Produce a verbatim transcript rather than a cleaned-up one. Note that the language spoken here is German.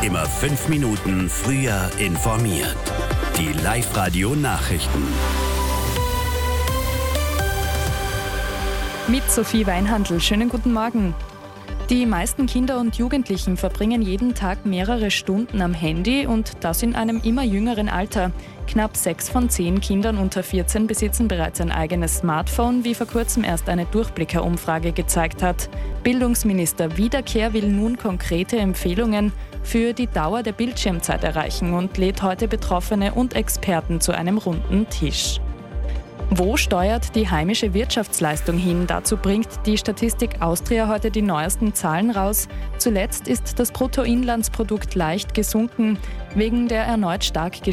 Immer fünf Minuten früher informiert. Die Live-Radio-Nachrichten. Mit Sophie Weinhandl. Schönen guten Morgen. Die meisten Kinder und Jugendlichen verbringen jeden Tag mehrere Stunden am Handy und das in einem immer jüngeren Alter. Knapp sechs von zehn Kindern unter vierzehn besitzen bereits ein eigenes Smartphone, wie vor kurzem erst eine Durchblicker-Umfrage gezeigt hat. Bildungsminister Wiederkehr will nun konkrete Empfehlungen für die Dauer der Bildschirmzeit erreichen und lädt heute Betroffene und Experten zu einem runden Tisch. Wo steuert die heimische Wirtschaftsleistung hin? Dazu bringt die Statistik Austria heute die neuesten Zahlen raus. Zuletzt ist das Bruttoinlandsprodukt leicht gesunken. Wegen der erneut stark